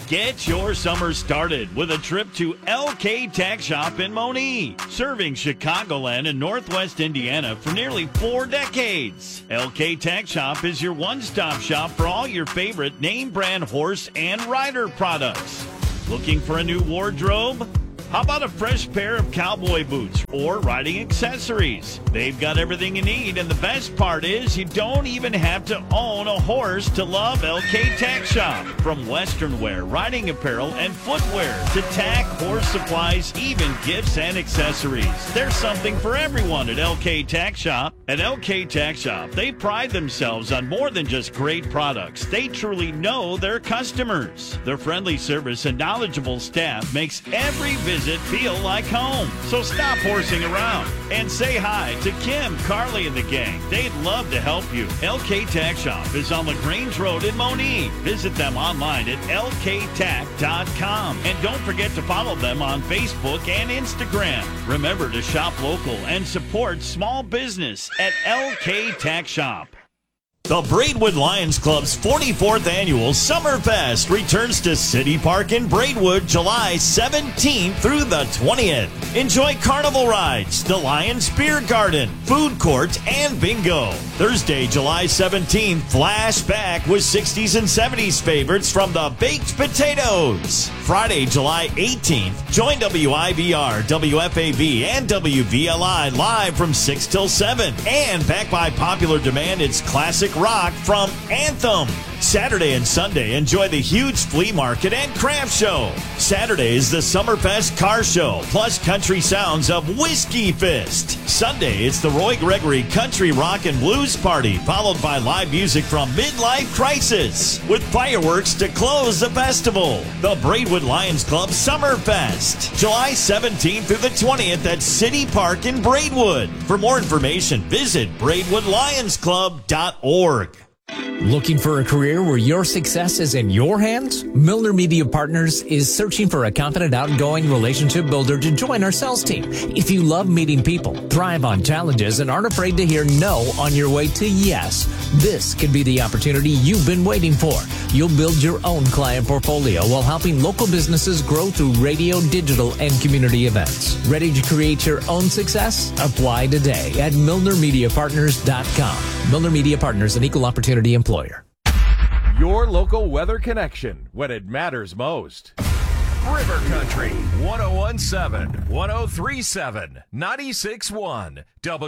Get your summer started with a trip to LK Tack Shop in Monee, serving Chicagoland and Northwest Indiana for nearly 4 decades. LK Tack Shop is your one-stop shop for all your favorite name brand horse and rider products. Looking for a new wardrobe? How about a fresh pair of cowboy boots or riding accessories? They've got everything you need, and the best part is you don't even have to own a horse to love LK Tack Shop. From western wear, riding apparel, and footwear to tack, horse supplies, even gifts and accessories. There's something for everyone at LK Tack Shop. At LK Tack Shop, they pride themselves on more than just great products. They truly know their customers. Their friendly service and knowledgeable staff makes every visit feel like home. So stop horsing around and say hi to Kim, Carly, and the gang. They'd love to help you. LK Tack Shop is on LaGrange Road in Monee. Visit them online at lktack.com. And don't forget to follow them on Facebook and Instagram. Remember to shop local and support small business at LK Tack Shop. The Braidwood Lions Club's 44th annual Summer Fest returns to City Park in Braidwood July 17th through the 20th. Enjoy carnival rides, the Lions Beer Garden, food court, and bingo. Thursday, July 17th, flashback with 60s and 70s favorites from the Baked Potatoes. Friday, July 18th, join WIBR, WFAB, and WVLI live from 6 till 7. And back by popular demand, it's classic rock from Anthem. Saturday and Sunday, enjoy the huge flea market and craft show. Saturday is the Summerfest car show, plus country sounds of Whiskey Fist. Sunday, it's the Roy Gregory Country Rock and Blues Party, followed by live music from Midlife Crisis, with fireworks to close the festival. The Braidwood Lions Club Summerfest, July 17th through the 20th at City Park in Braidwood. For more information, visit braidwoodlionsclub.org. Looking for a career where your success is in your hands? Milner Media Partners is searching for a confident, outgoing relationship builder to join our sales team. If you love meeting people, thrive on challenges, and aren't afraid to hear no on your way to yes, this could be the opportunity you've been waiting for. You'll build your own client portfolio while helping local businesses grow through radio, digital, and community events. Ready to create your own success? Apply today at MilnerMediaPartners.com. Milner Media Partners, an equal opportunity employer. Your local weather connection when it matters most. River Country, 1017, 1037, 96.1,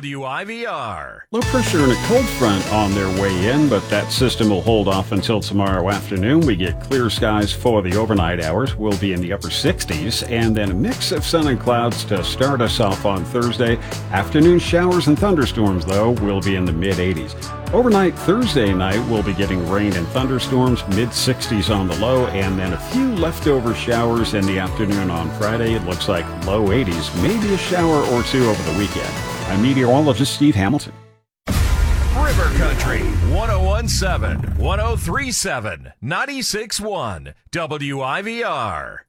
WIVR. Low pressure and a cold front on their way in, but that system will hold off until tomorrow afternoon. We get clear skies for the overnight hours. We'll be in the upper 60s, and then a mix of sun and clouds to start us off on Thursday. Afternoon showers and thunderstorms, though, will be in the mid-80s. Overnight Thursday night, we'll be getting rain and thunderstorms, mid-60s on the low, and then a few leftover showers in the afternoon on Friday. It looks like low 80s, maybe a shower or two over the weekend. I'm meteorologist Steve Hamilton. River Country, 1017, 1037, 96.1, WIVR.